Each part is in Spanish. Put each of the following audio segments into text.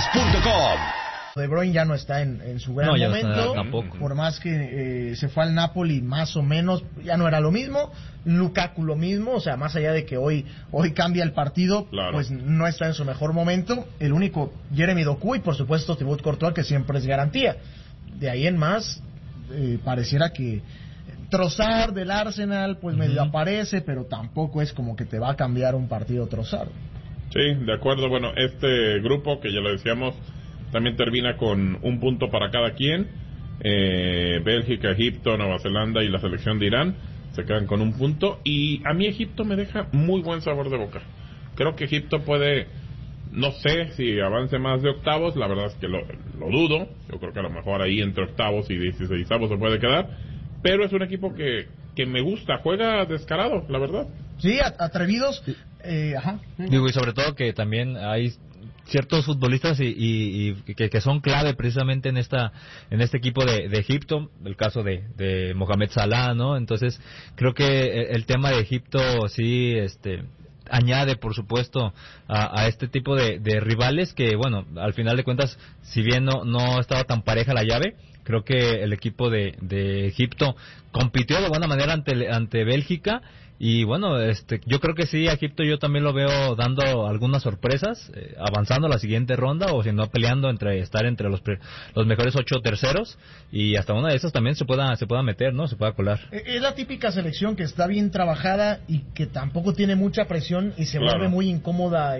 Chivas.com. De Bruyne ya no está en su gran momento, tampoco. Por más que se fue al Napoli, más o menos ya no era lo mismo. Lukaku lo mismo, o sea, más allá de que hoy cambia el partido, claro, pues no está en su mejor momento. El único, Jeremy Doku, y por supuesto Thibaut Courtois, que siempre es garantía. De ahí en más, pareciera que Trossard del Arsenal pues medio aparece, pero tampoco es como que te va a cambiar un partido Trossard. Sí, de acuerdo. Bueno, este grupo, que ya lo decíamos, también termina con un punto para cada quien. Bélgica, Egipto, Nueva Zelanda y la selección de Irán se quedan con un punto. Y a mí Egipto me deja muy buen sabor de boca. Creo que Egipto puede, no sé si avance más de octavos, la verdad es que lo dudo. Yo creo que a lo mejor ahí entre octavos y 16avos se puede quedar. Pero es un equipo que me gusta, juega descarado, la verdad. Sí, atrevidos. Ajá. Digo, y sobre todo que también hay ciertos futbolistas y que son clave precisamente en este equipo de Egipto, el caso de Mohamed Salah, ¿no? Entonces creo que el tema de Egipto sí añade, por supuesto, a este tipo de rivales que, bueno, al final de cuentas, si bien no estaba tan pareja la llave, creo que el equipo de Egipto compitió de buena manera ante Bélgica. Y bueno, yo creo que sí, a Egipto yo también lo veo dando algunas sorpresas, avanzando a la siguiente ronda, o si no peleando estar entre los mejores 8 terceros, y hasta una de esas también se pueda meter, ¿no? Se pueda colar. Es la típica selección que está bien trabajada y que tampoco tiene mucha presión y se vuelve muy incómoda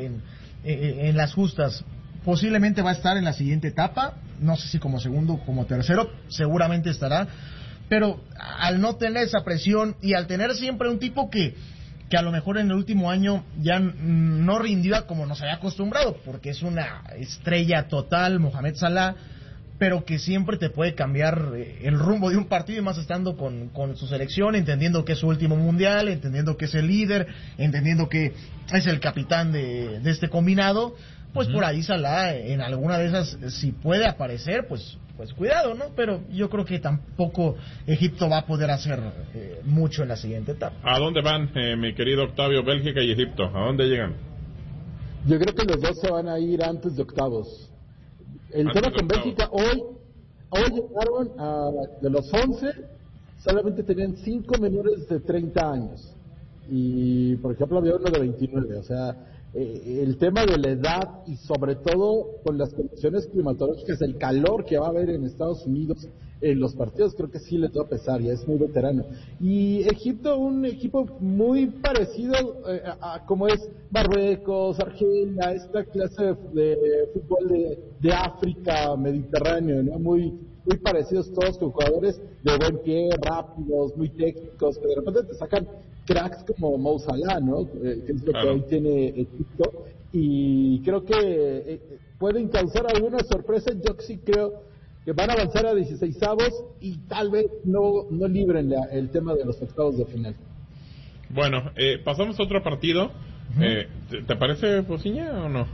en las justas. Posiblemente va a estar en la siguiente etapa, no sé si como segundo o como tercero, seguramente estará. Pero al no tener esa presión y al tener siempre un tipo que a lo mejor en el último año ya no rindió como nos había acostumbrado, porque es una estrella total, Mohamed Salah, pero que siempre te puede cambiar el rumbo de un partido, y más estando con su selección, entendiendo que es su último mundial, entendiendo que es el líder, entendiendo que es el capitán de este combinado. Pues por ahí Salah, en alguna de esas, si puede aparecer, pues cuidado, ¿no? Pero yo creo que tampoco Egipto va a poder hacer mucho en la siguiente etapa. ¿A dónde van, mi querido Octavio, Bélgica y Egipto? ¿A dónde llegan? Yo creo que los dos se van a ir antes de octavos. El tema con Bélgica, hoy llegaron de los 11, solamente tenían 5 menores de 30 años. Y, por ejemplo, había uno de 29, o sea... el tema de la edad y sobre todo con las condiciones climatológicas, el calor que va a haber en Estados Unidos en los partidos, creo que sí les va a pesar, ya es muy veterano. Y Egipto, un equipo muy parecido a como es Marruecos, Argelia, esta clase de fútbol de África, Mediterráneo, ¿no? Muy parecidos todos, con jugadores de buen pie, rápidos, muy técnicos, que de repente te sacan cracks como Mo Salah, ¿no? Que es lo que hoy tiene Egipto, y creo que pueden causar alguna sorpresa. Yo sí creo que van a avanzar a 16avos y tal vez no libren el tema de los octavos de final. Bueno, pasamos a otro partido. ¿Te parece, Pociña, o no?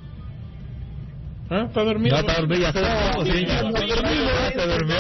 ¿Ah? ¿Está dormido? No, está dormido, ya se durmió.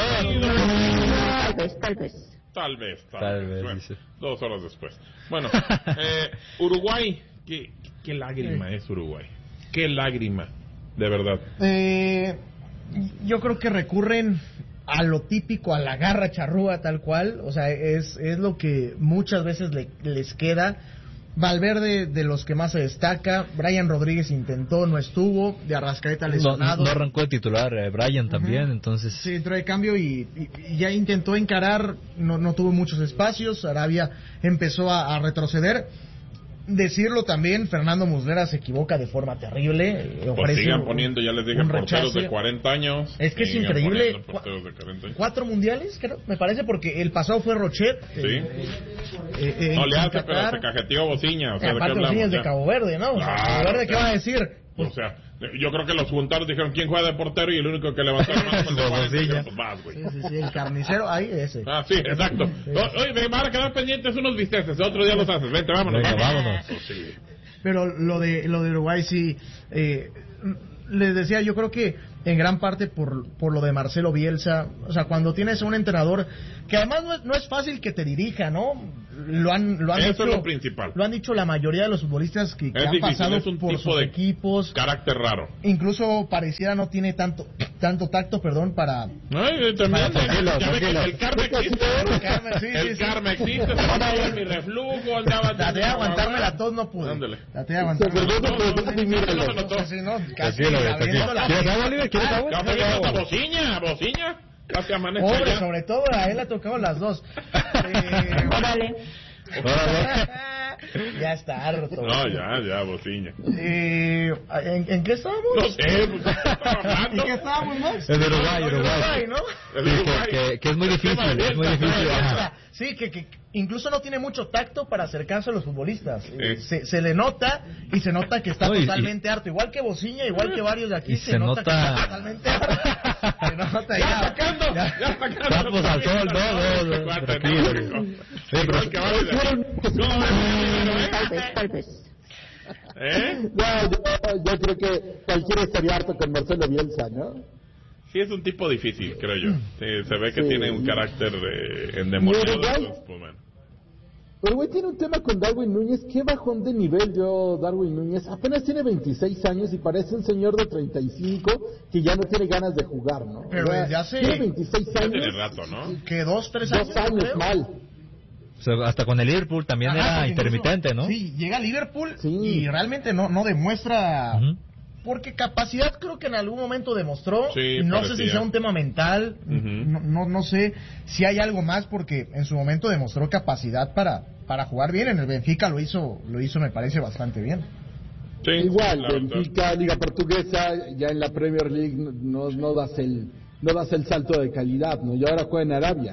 Tal vez. Bueno, dice. 2 horas después. Bueno, Uruguay, ¿qué lágrima es Uruguay? ¿Qué lágrima? De verdad. Yo creo que recurren a lo típico, a la garra charrúa tal cual. O sea, es lo que muchas veces les queda. Valverde, de los que más se destaca. Brian Rodríguez intentó, no estuvo. De Arrascaeta lesionado. No arrancó de titular, Brian también, entonces... Sí, entró de cambio y ya intentó encarar, no tuvo muchos espacios. Arabia empezó a retroceder. Decirlo también, Fernando Muslera se equivoca de forma terrible. Pues sigan poniendo, ya les dije, porteros de 40 años. Es que es increíble. 4 mundiales, creo, me parece, porque el pasado fue Rochet. Sí. No le hace, pero se cajeteó Bociña. O sea, aparte Bociña es de Cabo Verde, ¿no? O sea, Cabo Verde, ¿qué va a decir? O sea, yo creo que los juntaron, dijeron quién juega de portero, y el único que levantó la mano fue Bociña. Pues vas, güey. Sí, el carnicero, ahí ese. Ah, sí, exacto. Sí. Oye, me van a quedar pendientes unos bisteces, otro día los haces. Vente, vámonos. Pero lo de Uruguay sí, les decía, yo creo que en gran parte por lo de Marcelo Bielsa. O sea, cuando tienes un entrenador que además no es fácil que te dirija, ¿no? Lo han Eso dicho, es lo principal. Lo han dicho la mayoría de los futbolistas que han difícil, pasado es un por tipo sus de equipos. Carácter raro. Incluso pareciera no tiene tanto tacto, para... Ay, también, ya ve que el karma existe. El karma existe. Se va a ver mi reflujo, andaba... Traté de aguantarme la tos, no pude. Ándale. Traté de aguantarme la tos. Casi abriendo la... ¿Quieres agua, Oliver? ¿Quieres agua? Bociña. Casi amanece Pobre, ya. sobre todo a él le ha tocado las dos. Órale. Ya está harto. No, ya, bociña. ¿En qué estábamos? No sé, pues, ¿En qué estábamos, Max? En Uruguay, ¿no? Sí, que es muy difícil, ajá. Sí, que incluso no tiene mucho tacto para acercarse a los futbolistas. Se le nota, y se nota que está totalmente harto. Igual que Bociña, igual que varios de aquí, se nota que está totalmente harto. Se nota ya sacando. Vamos al sol, no, tranquilo. Tal vez. Yo creo que cualquiera estaría harto con Marcelo Bielsa, ¿no? Sí, es un tipo difícil, creo yo. Sí, se ve que tiene un carácter endemoniado. Pues, bueno. Uruguay tiene un tema con Darwin Núñez. Qué bajón de nivel dio Darwin Núñez. Apenas tiene 26 años y parece un señor de 35 que ya no tiene ganas de jugar, ¿no? Pero ya hace... Tiene 26 años. Tiene rato, ¿no? Que 2-3 años. 2 años mal. O sea, hasta con el Liverpool también era intermitente, ¿no? Sí, llega a Liverpool y realmente no demuestra... Porque capacidad creo que en algún momento demostró. Sí, no sé si sea un tema mental, no sé si hay algo más, porque en su momento demostró capacidad para jugar bien. En el Benfica lo hizo me parece bastante bien. Sí, igual, Benfica, Liga Portuguesa, ya en la Premier League no das el salto de calidad, ¿no? Y ahora juega en Arabia.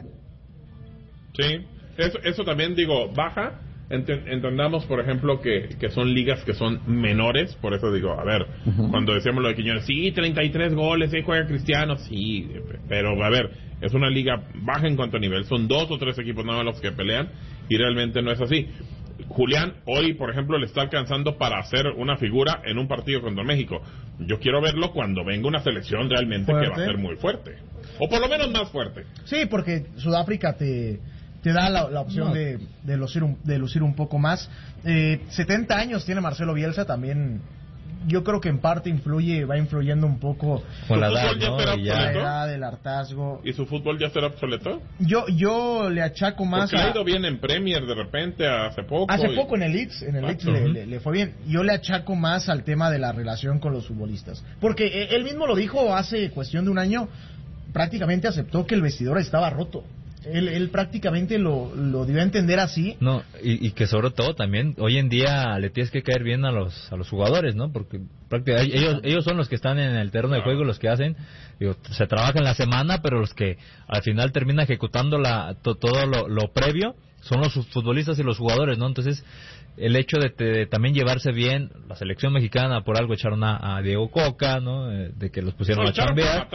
Sí, eso también baja. Entendamos, por ejemplo, que son ligas que son menores, por eso digo, a ver, cuando decíamos lo de Quiñones, sí, 33 goles, sí juega Cristiano, sí, pero a ver, es una liga baja en cuanto a nivel, son 2 o 3 equipos nada más los que pelean, y realmente no es así. Julián, hoy, por ejemplo, le está alcanzando para hacer una figura en un partido contra México. Yo quiero verlo cuando venga una selección realmente fuerte, que va a ser muy fuerte, o por lo menos más fuerte. Sí, porque Sudáfrica te da la opción de lucir un poco más. 70 años tiene Marcelo Bielsa, también yo creo que en parte va influyendo un poco con la edad, ¿no? La edad, el hartazgo. ¿Y su fútbol ya será obsoleto? Yo le achaco más. Porque ha ido bien en Premier de repente hace poco. En el Leeds, le fue bien. Yo le achaco más al tema de la relación con los futbolistas, porque él mismo lo dijo hace cuestión de un año, prácticamente aceptó que el vestidor estaba roto. Él prácticamente lo dio a entender así. No, y que sobre todo también hoy en día le tienes que caer bien a los jugadores, ¿no? Porque prácticamente ellos son los que están en el terreno de juego, los que hacen, se trabaja en la semana, pero los que al final terminan ejecutando todo lo previo son los futbolistas y los jugadores, ¿no? Entonces, el hecho de también llevarse bien, la selección mexicana por algo echaron a Diego Coca, ¿no? De que los pusieron a chambear.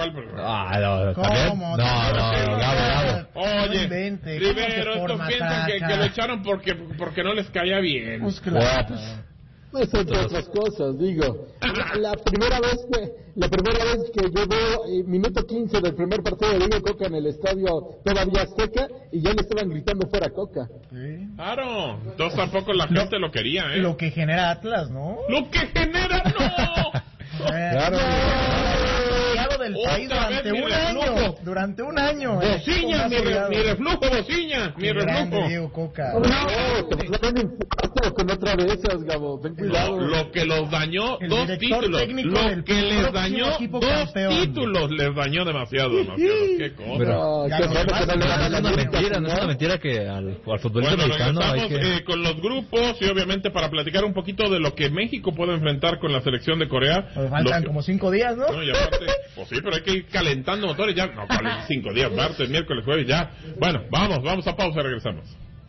¿Cómo? Gabo. Oye, Rivero, estos piensan que lo echaron porque no les caía bien. Pues claro. Eso entre otras cosas, digo. La primera vez que yo veo minuto 15 del primer partido de Diego Coca en el estadio todavía Azteca y ya le estaban gritando fuera Coca. Sí. Claro, entonces tampoco la gente lo quería, ¿eh? Lo que genera Atlas, ¿no? ¡Lo que genera, no! Claro. Del país durante un año. Bociña, mi reflujo, Bociña, mi reflujo. Diego Coca. Te van a infarto con otra de esas, Gabo, ten cuidado. Lo que los dañó, 2 títulos. Lo que les dañó, 2 títulos les dañó demasiado. Qué cosa. Pero, no es una mentira que al futbolista mexicano hay que... con los grupos y obviamente para platicar un poquito de lo que México puede enfrentar con la selección de Corea. Faltan como 5 días, ¿no? Y aparte, pues sí, pero hay que ir calentando motores ya. No, 5 días, martes, miércoles, jueves, ya. Bueno, vamos a pausa y regresamos.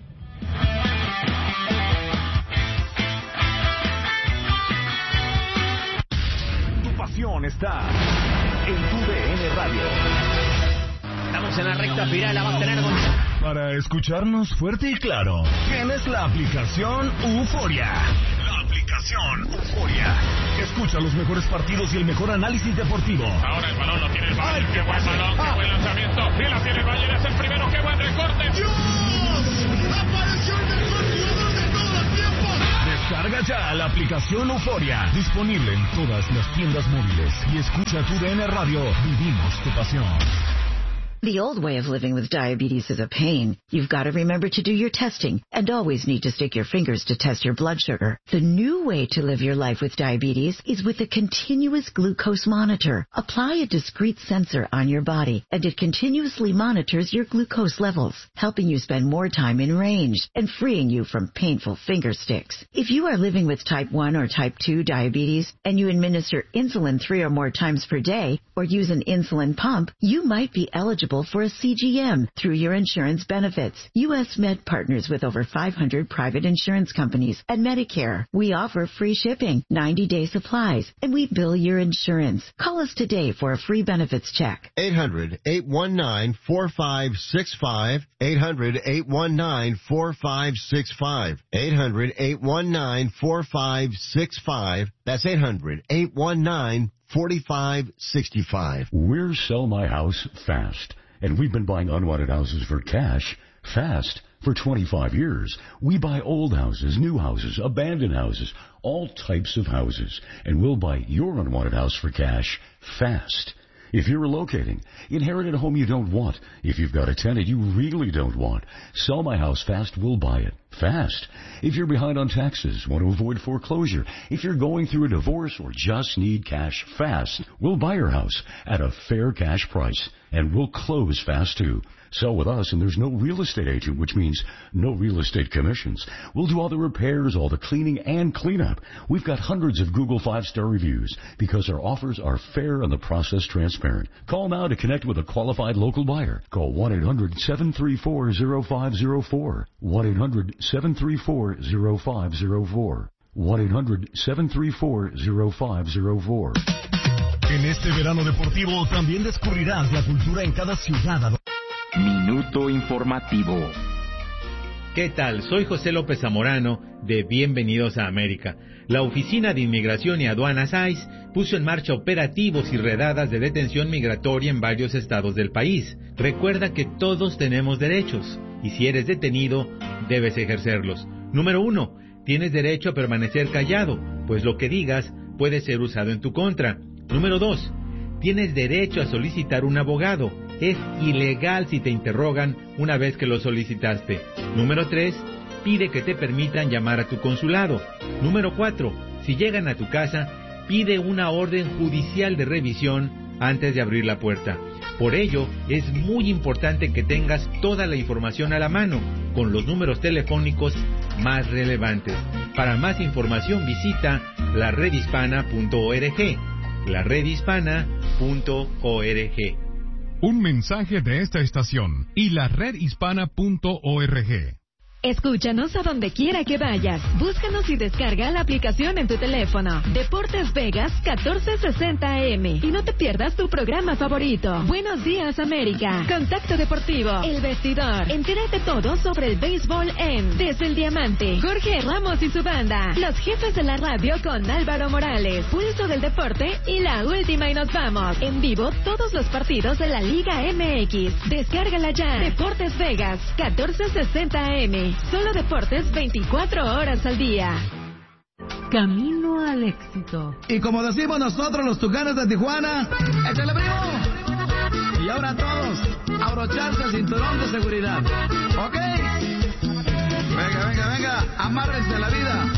Tu pasión está en tu DN Radio. Estamos en la recta final, la va a tener con... Para escucharnos fuerte y claro, tienes la aplicación Euforia. La aplicación Euforia. Escucha los mejores partidos y el mejor análisis deportivo. Ahora el balón lo tiene el Bayern. ¡Qué buen balón! ¡Qué buen lanzamiento! ¡Y la tiene el Bayern! ¡Es el primero! ¡Qué buen recorte! ¡Dios! ¡Apareció el mejor jugador de todos los tiempos! Descarga ya la aplicación Euforia. Disponible en todas las tiendas móviles. Y escucha tu DN Radio. Vivimos tu pasión. The old way of living with diabetes is a pain. You've got to remember to do your testing and always need to stick your fingers to test your blood sugar. The new way to live your life with diabetes is with a continuous glucose monitor. Apply a discrete sensor on your body and it continuously monitors your glucose levels, helping you spend more time in range and freeing you from painful finger sticks. If you are living with type 1 or type 2 diabetes and you administer insulin 3 or more times per day or use an insulin pump, you might be eligible for a CGM through your insurance benefits. U.S. Med partners with over 500 private insurance companies and Medicare. We offer free shipping, 90-day supplies, and we bill your insurance. Call us today for a free benefits check. 800-819-4565. 800-819-4565. 800-819-4565. That's 800-819-4565. We're Sell My House Fast, and we've been buying unwanted houses for cash fast for 25 years. We buy old houses, new houses, abandoned houses, all types of houses, and we'll buy your unwanted house for cash fast. If you're relocating, inherit a home you don't want. If you've got a tenant you really don't want, Sell My House Fast will buy it fast. If you're behind on taxes, want to avoid foreclosure, if you're going through a divorce or just need cash fast, we'll buy your house at a fair cash price, and we'll close fast too. Sell with us, and there's no real estate agent, which means no real estate commissions. We'll do all the repairs, all the cleaning, and cleanup. We've got hundreds of Google 5-star reviews because our offers are fair and the process transparent. Call now to connect with a qualified local buyer. Call 1-800-734-0504. 1-800-734-0504. 1-800-734-0504. En este verano deportivo también descubrirás la cultura en cada ciudad. Minuto informativo. ¿Qué tal? Soy José López Zamorano de Bienvenidos a América. La Oficina de Inmigración y Aduanas ICE puso en marcha operativos y redadas de detención migratoria en varios estados del país. Recuerda que todos tenemos derechos y si eres detenido, debes ejercerlos. Número 1. Tienes derecho a permanecer callado, pues lo que digas puede ser usado en tu contra. Número 2. Tienes derecho a solicitar un abogado. Es ilegal si te interrogan una vez que lo solicitaste. Número 3. Pide que te permitan llamar a tu consulado. Número 4. Si llegan a tu casa, pide una orden judicial de revisión antes de abrir la puerta. Por ello, es muy importante que tengas toda la información a la mano, con los números telefónicos más relevantes. Para más información visita laredhispana.org. laredhispana.org. Un mensaje de esta estación y la redhispana.org. Escúchanos a donde quiera que vayas. Búscanos y descarga la aplicación en tu teléfono. Deportes Vegas 1460 AM. Y no te pierdas tu programa favorito. Buenos días, América. Contacto Deportivo. El Vestidor. Entérate todo sobre el béisbol en Desde el Diamante. Jorge Ramos y su banda. Los jefes de la radio con Álvaro Morales. Pulso del deporte y la última y nos vamos. En vivo todos los partidos de la Liga MX. Descárgala ya. Deportes Vegas 1460 AM. Solo deportes 24 horas al día. Camino al éxito. Y como decimos nosotros los tucanes de Tijuana, ¡échale, primo! Y ahora todos, abrocharse el cinturón de seguridad. ¿Ok? Venga, venga, venga, amárrense la vida.